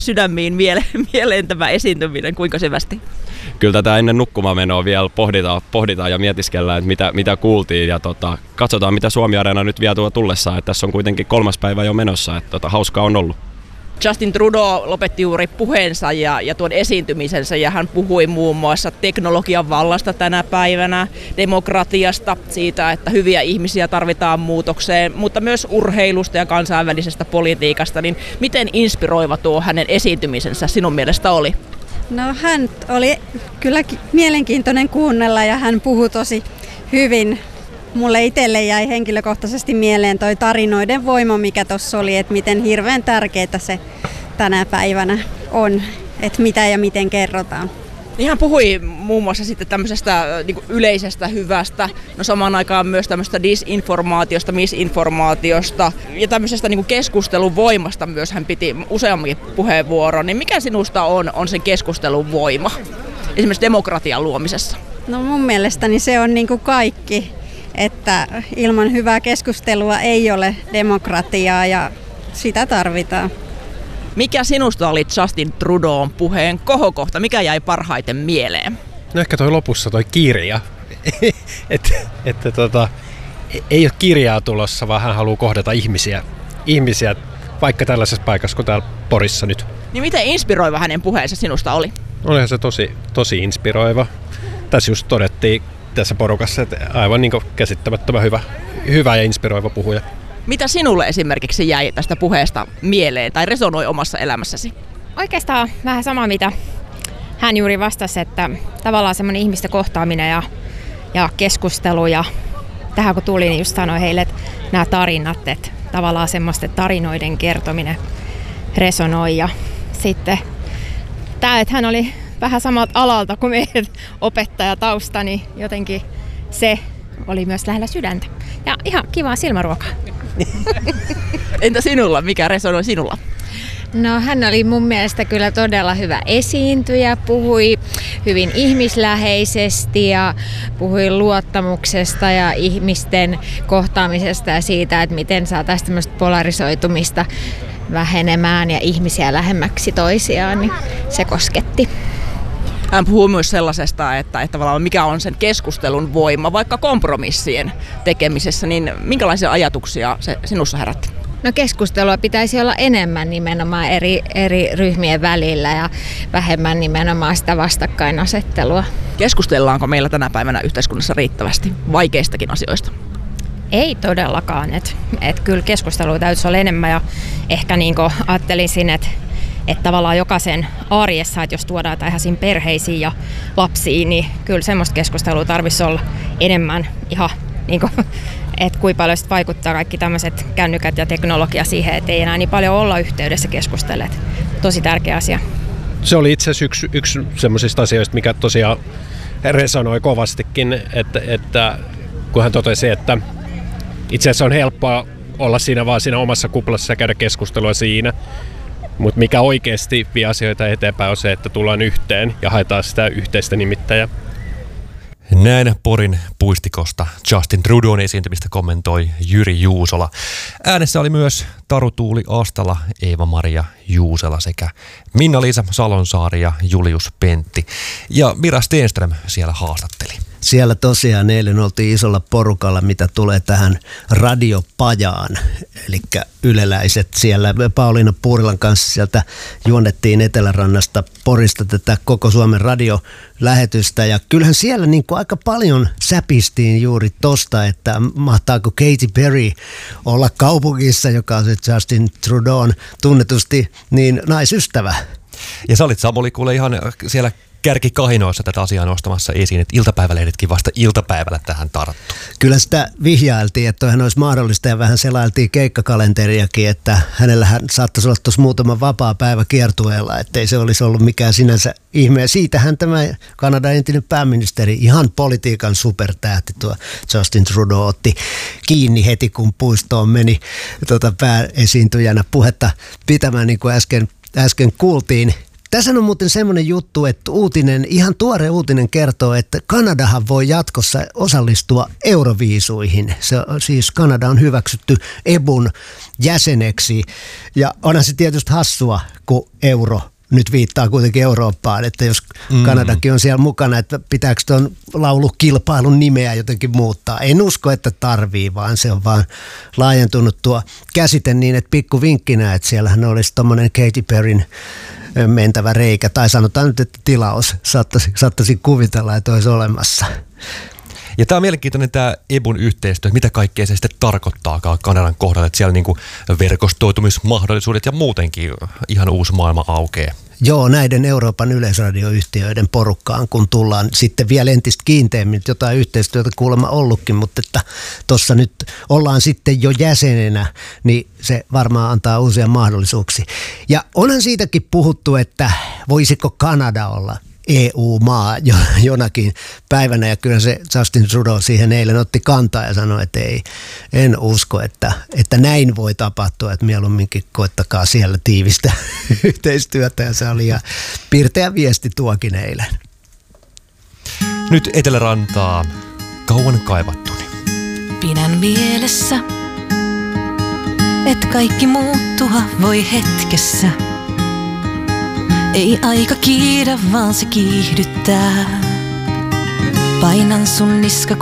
sydämiin mieleen tämä esiintyminen, kuinka syvästi? Kyllä tätä ennen nukkumaan vielä pohditaan ja mietiskellään, että mitä kuultiin. Ja katsotaan, mitä Suomi-areena nyt vie tullessaan. Että tässä on kuitenkin 3. päivä jo menossa, että hauskaa on ollut. Justin Trudeau lopetti juuri puheensa ja tuon esiintymisensä ja hän puhui muun muassa teknologian vallasta tänä päivänä, demokratiasta, siitä, että hyviä ihmisiä tarvitaan muutokseen, mutta myös urheilusta ja kansainvälisestä politiikasta. Niin miten inspiroiva tuo hänen esiintymisensä sinun mielestä oli? No hän oli kyllä mielenkiintoinen kuunnella ja hän puhui tosi hyvin. Mulle itselle jäi henkilökohtaisesti mieleen toi tarinoiden voima, mikä tuossa oli, että miten hirveän tärkeää se tänä päivänä on, että mitä ja miten kerrotaan. Niin hän puhui muun muassa sitten tämmöisestä niin kuin yleisestä hyvästä, no samaan aikaan myös tämmöistä disinformaatiosta, misinformaatiosta ja tämmöisestä niin kuin keskustelun voimasta myös hän piti useammankin puheenvuoron. Niin mikä sinusta on sen keskustelun voima, esimerkiksi demokratian luomisessa? No mun mielestäni se on niin kuin kaikki, että ilman hyvää keskustelua ei ole demokratiaa ja sitä tarvitaan. Mikä sinusta oli Justin Trudeaun puheen kohokohta? Mikä jäi parhaiten mieleen? No ehkä toi lopussa toi kirja. Ei ole kirjaa tulossa, vaan hän haluaa kohdata ihmisiä vaikka tällaisessa paikassa kuin täällä Porissa nyt. Niin miten inspiroiva hänen puheensa sinusta oli? Olihan se tosi inspiroiva. Tässä just todettiin tässä porukassa, että aivan niin kuin käsittämättömän hyvä ja inspiroiva puhuja. Mitä sinulle esimerkiksi jäi tästä puheesta mieleen tai resonoi omassa elämässäsi? Oikeastaan vähän sama, mitä hän juuri vastasi, että tavallaan semmoinen ihmisten kohtaaminen ja keskustelu ja tähän kun tuli, niin just sanoi heille, että nämä tarinat, että tavallaan semmoisten tarinoiden kertominen resonoi ja sitten tämä, että hän oli vähän samalta alalta kuin meidän opettajatausta, niin jotenkin se oli myös lähellä sydäntä. Ja ihan kivaa silmäruokaa. Entä sinulla? Mikä resonoi sinulla? No hän oli mun mielestä kyllä todella hyvä esiintyjä, puhui hyvin ihmisläheisesti ja puhui luottamuksesta ja ihmisten kohtaamisesta ja siitä, että miten saataisiin tämmöistä polarisoitumista vähenemään ja ihmisiä lähemmäksi toisiaan, niin se kosketti. Hän puhuu myös sellaisesta, että tavallaan mikä on sen keskustelun voima, vaikka kompromissien tekemisessä, niin minkälaisia ajatuksia se sinussa herätti? No keskustelua pitäisi olla enemmän nimenomaan eri ryhmien välillä ja vähemmän nimenomaan sitä vastakkainasettelua. Keskustellaanko meillä tänä päivänä yhteiskunnassa riittävästi vaikeistakin asioista? Ei todellakaan. Että kyllä keskustelua täytyisi olla enemmän ja ehkä niin kuin ajattelisin, että tavallaan jokaisen arjessa, että jos tuodaan ihan perheisiin ja lapsiin, niin kyllä semmoista keskustelua tarvitsisi olla enemmän ihan niin kuin, että kuinka paljon vaikuttaa kaikki tämmöiset kännykät ja teknologia siihen, että ei enää niin paljon olla yhteydessä keskustelemaan. Tosi tärkeä asia. Se oli itse asiassa yksi semmoisista asioista, mikä tosiaan resonoi kovastikin, että kun hän totesi, että itse asiassa on helppoa olla siinä vaan siinä omassa kuplassa ja käydä keskustelua siinä. Mutta mikä oikeasti vie asioita eteenpäin on se, että tullaan yhteen ja haetaan sitä yhteistä nimittäjää. Näin Porin puistikosta Justin Trudeaun esiintymistä kommentoi Jyri Juusola. Äänessä oli myös Taru Tuuli Astala, Eeva-Maria Juusela sekä Minna-Liisa Salonsaari ja Julius Pentti. Ja Mira Stenström siellä haastatteli. Siellä tosiaan eilen oltiin isolla porukalla, mitä tulee tähän radiopajaan. Eli yleläiset siellä Pauliina Puurilan kanssa sieltä juonnettiin Etelärannasta Porista tätä koko Suomen radiolähetystä. Ja kyllähän siellä niin kuin aika paljon säpistiin juuri tosta, että mahtaako Katy Perry olla kaupungissa, joka on se Justin Trudeaun tunnetusti niin naisystävä. Ja sä olit Samuli kuule ihan siellä kärkikahinoissa tätä asiaa nostamassa esiin, että iltapäivälehdetkin vasta iltapäivällä tähän tarttu. Kyllä sitä vihjailtiin, että toihan olisi mahdollista ja vähän selailtiin keikkakalenteriakin, että hänellähän saattaisi olla tuossa muutama vapaa päivä kiertueella, ettei se olisi ollut mikään sinänsä ihme. Ja siitähän tämä Kanadan entinen pääministeri, ihan politiikan supertähti tuo Justin Trudeau otti kiinni heti, kun puistoon meni pääesiintyjänä puhetta pitämään, niin kuin äsken kuultiin. Tässä on muuten semmoinen juttu, että ihan tuore uutinen kertoo, että Kanadahan voi jatkossa osallistua Euroviisuihin. Siis Kanada on hyväksytty EBUn jäseneksi ja onhan se tietysti hassua, kun euro nyt viittaa kuitenkin Eurooppaan, että jos Kanadakin on siellä mukana, että pitääkö tuon laulukilpailun nimeä jotenkin muuttaa. En usko, että tarvii, vaan se on vaan laajentunut tuo käsite niin, että pikku vinkkinä, että siellähän olisi tommoinen Katy Perryn mentävä reikä, tai sanotaan nyt, että tilaus saattaisi kuvitella, että olisi olemassa. Ja tämä on mielenkiintoinen tämä EBUn yhteistyö, mitä kaikkea se sitten tarkoittaakaan Kanadan kohdalla, että siellä niinku verkostoitumismahdollisuudet ja muutenkin ihan uusi maailma aukeaa. Joo, näiden Euroopan yleisradioyhtiöiden porukkaan, kun tullaan sitten vielä entistä kiinteämmin, jotain yhteistyötä kuulemma ollutkin, mutta että tuossa nyt ollaan sitten jo jäsenenä, niin se varmaan antaa uusia mahdollisuuksia. Ja onhan siitäkin puhuttu, että voisiko Kanada olla EU-maa jonakin päivänä, ja kyllä se Justin Trudeau siihen eilen otti kantaa ja sanoi, että en usko, että näin voi tapahtua, että mieluumminkin koettakaa siellä tiivistä yhteistyötä, ja se oli ihan pirteä viesti tuokin eilen. Nyt Etelärantaa kauan kaivattuni. Pidän mielessä, et kaikki muuttua voi hetkessä. Ei aika kiidä, vaan se kiihdyttää. Painan sun niska